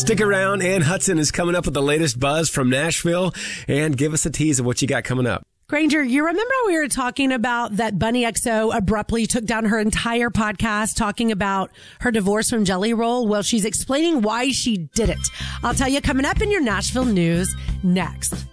Stick around. Ann Hudson is coming up with the latest buzz from Nashville. And give us a tease of what you got coming up. Granger, you remember we were talking about that Bunny XO abruptly took down her entire podcast talking about her divorce from Jelly Roll? Well, she's explaining why she did it. I'll tell you coming up in your Nashville news next.